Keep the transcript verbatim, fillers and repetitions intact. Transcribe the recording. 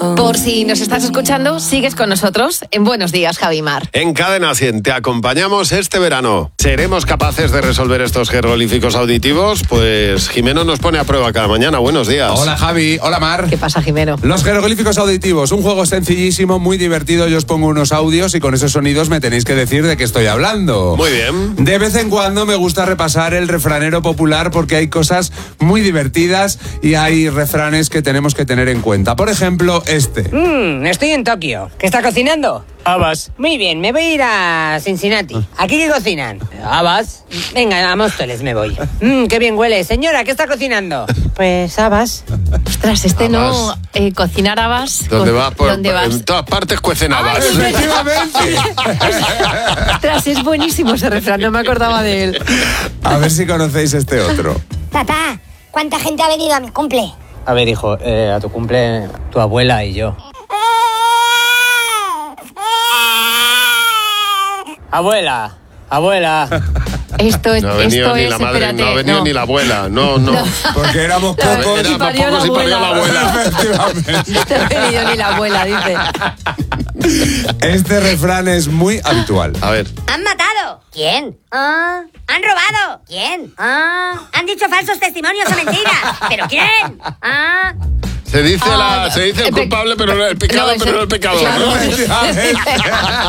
Por si nos estás escuchando, sigues con nosotros en Buenos Días, Javimar. En Cadena cien te acompañamos este verano. ¿Seremos capaces de resolver estos jeroglíficos auditivos? Pues Jimeno nos pone a prueba cada mañana. Buenos días. Hola Javi, hola Mar. ¿Qué pasa, Jimeno? Los jeroglíficos auditivos, un juego sencillísimo, muy divertido. Yo os pongo unos audios y con esos sonidos me tenéis que decir de qué estoy hablando. Muy bien. De vez en cuando me gusta repasar el refranero popular porque hay cosas muy divertidas y hay refranes que tenemos que tener en cuenta. Por ejemplo, este. Mmm, estoy en Tokio. ¿Qué está cocinando? Habas. Muy bien, me voy a ir a Cincinnati. ¿Aquí qué cocinan? Habas. Venga, a Móstoles me voy. Mmm, qué bien huele. Señora, ¿qué está cocinando? Pues habas. Ostras, este Habas. no... Eh, cocinar habas... ¿Dónde co- vas? Por, ¿Dónde vas? En todas partes cuecen habas. Efectivamente. Ostras, es buenísimo ese refrán, no me acordaba de él. A ver si conocéis este otro. Papá, ¿cuánta gente ha venido a mi cumple? A ver, hijo, eh, a tu cumple, tu abuela y yo. Abuela, abuela. Esto es... No ha venido esto ni es, la madre, espérate, no ha venido no. ni la abuela. No, no. Porque éramos La- pocos. Éramos y parió pocos la y parió la abuela. abuela. Efectivamente. No ha venido ni la abuela, dice. Este refrán es muy habitual. A ver. ¿Han matado? ¿Quién? Ah. ¿Han robado? ¿Quién? Ah. ¿Han dicho falsos testimonios o mentiras? ¿Pero quién? Ah. Se dice, Ah, la, se dice el pe- culpable, pero no el pecado, no, ese- pero no el pecador. claro. ¿no? Efectivamente.